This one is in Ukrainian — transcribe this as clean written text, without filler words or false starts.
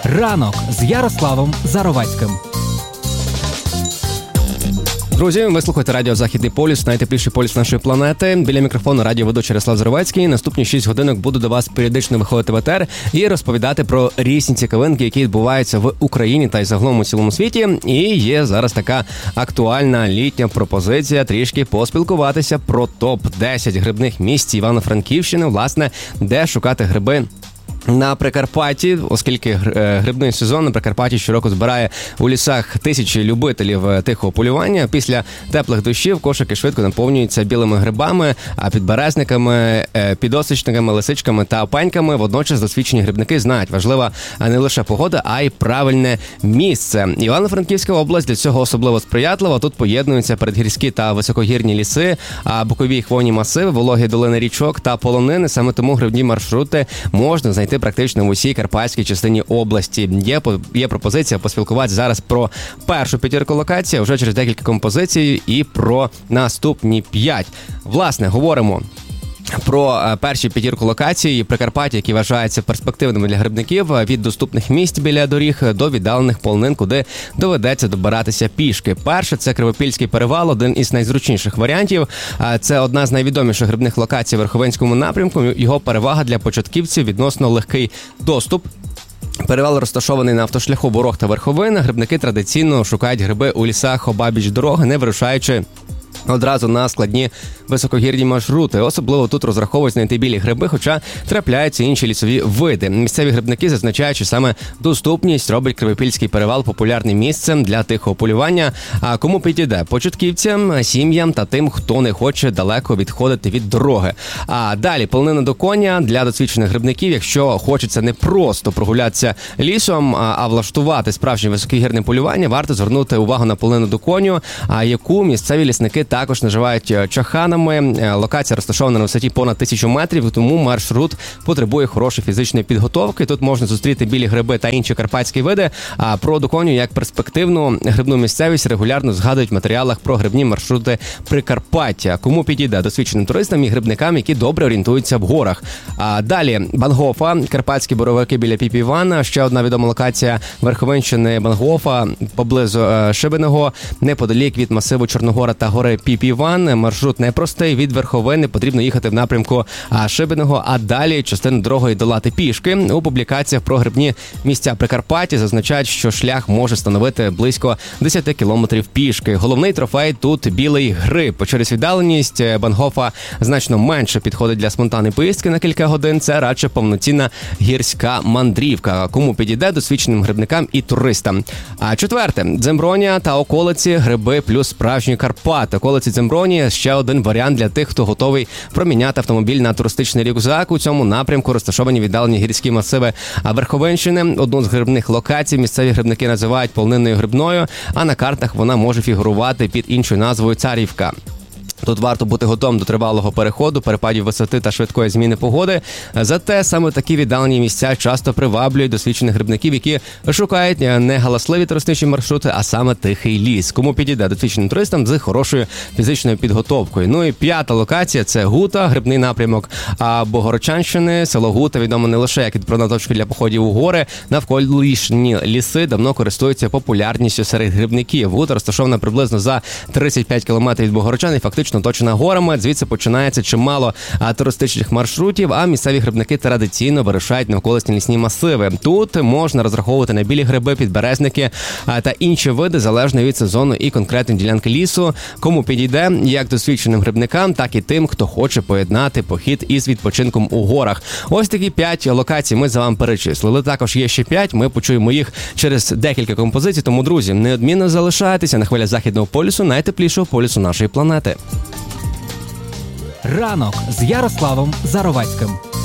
Ранок з Ярославом Заровацьким. Друзі, ви слухаєте радіо «Західний полюс», найтепліший полюс нашої планети. Біля мікрофону радіоведучий Ярослав Заровацький. Наступні 6 годинок буду до вас періодично виходити в етер і розповідати про різні цікавинки, які відбуваються в Україні та й загалом у цілому світі. І є зараз така актуальна літня пропозиція трішки поспілкуватися про топ-10 грибних місць Івано-Франківщини, власне, де шукати гриби на Прикарпатті, оскільки грибний сезон на Прикарпатті щороку збирає у лісах тисячі любителів тихого полювання. Після теплих дощів кошики швидко наповнюються білими грибами, підберезниками, підосичниками, лисичками та опеньками. Водночас досвідчені грибники знають, важлива не лише погода, а й правильне місце. Івано-Франківська область для цього особливо сприятлива. Тут поєднуються передгірські та високогірні ліси, бокові хвойні масиви, вологі долини річок та полонини. Саме тому грибні маршрути можна знайти практично в усій карпатській частині області. Є пропозиція поспілкуватися зараз про першу п'ятірку локацій, а вже через декілька композицій і про наступні 5. Власне, говоримо про перші п'ятірку локацій Прикарпаття, які вважаються перспективними для грибників, від доступних місць біля доріг до віддалених полонин, куди доведеться добиратися пішки. Перше – це Кривопільський перевал, один із найзручніших варіантів. Це одна з найвідоміших грибних локацій в Верховинському напрямку. Його перевага для початківців – відносно легкий доступ. Перевал розташований на автошляху Ворох та Верховина. Грибники традиційно шукають гриби у лісах обабіч дороги, не вирушаючи одразу на складні високогірні маршрути. Особливо тут розраховують знайти білі гриби, хоча трапляються інші лісові види. Місцеві грибники зазначають, що саме доступність робить Кривопільський перевал популярним місцем для тихого полювання. А кому підійде? Початківцям, сім'ям та тим, хто не хоче далеко відходити від дороги. А далі полонина до коня для досвідчених грибників. Якщо хочеться не просто прогулятися лісом, а влаштувати справжнє високогірне полювання, варто звернути увагу на полонину до коню, яку місцеві лісники також називають чаханами. Локація розташована на висоті понад 1000 метрів, тому маршрут потребує хорошої фізичної підготовки. Тут можна зустріти білі гриби та інші карпатські види. А про Доконю як перспективну грибну місцевість регулярно згадують в матеріалах про грибні маршрути Прикарпаття. Кому підійде? Досвідченим туристам і грибникам, які добре орієнтуються в горах. А далі Бангофа, карпатські боровики біля Піп-Івана. Ще одна відома локація Верховинщини Бангофа поблизу Шибеного, неподалік від масиву Чорногора та гори Піп-Іван. Маршрут непростий. Від Верховини потрібно їхати в напрямку Шибеного, а далі частину дороги долати пішки. У публікаціях про грибні місця Прикарпаття зазначають, що шлях може становити близько 10 кілометрів пішки. Головний трофей тут білий гриб. Через віддаленість Бангофа значно менше підходить для спонтанної поїздки на кілька годин. Це радше повноцінна гірська мандрівка. Кому підійде? Досвідченим грибникам і туристам. А четверте – Дземброня та околиці, гриби плюс справжні Карпати. Околиці Дземброні – ще один варіант для тих, хто готовий проміняти автомобіль на туристичний рюкзак. У цьому напрямку розташовані віддалені гірські масиви Верховинщини. Одну з грибних локацій місцеві грибники називають полониною грибною, а на картах вона може фігурувати під іншою назвою Царівка. Тут варто бути готовим до тривалого переходу, перепадів висоти та швидкої зміни погоди. Зате саме такі віддалені місця часто приваблюють досвідчених грибників, які шукають не галасливі туристичні маршрути, а саме тихий ліс. Кому підійде? Досвідченим туристам з хорошою фізичною підготовкою. Ну і п'ята локація – це Гута, грибний напрямок Богородчанщини. Село Гута відомо не лише як відправна точка для походів у гори. Навколишні ліси давно користуються популярністю серед грибників. Гута розташована приблизно за 35 кілометрів від Богородчан і фактично оточена горами. Звідси починається чимало туристичних маршрутів, а місцеві грибники традиційно вирушають на околисні лісні масиви. Тут можна розраховувати на білі гриби, підберезники та інші види, залежно від сезону і конкретної ділянки лісу. Кому підійде, як досвідченим грибникам, так і тим, хто хоче поєднати похід із відпочинком у горах. Ось такі 5 локацій ми за вами перечислили. Також є ще 5, ми почуємо їх через декілька композицій, тому, друзі, неодмінно залишайтеся на хвилях Західного полюсу, найтеплішого полюсу нашої планети. Ранок з Ярославом Заровацьким.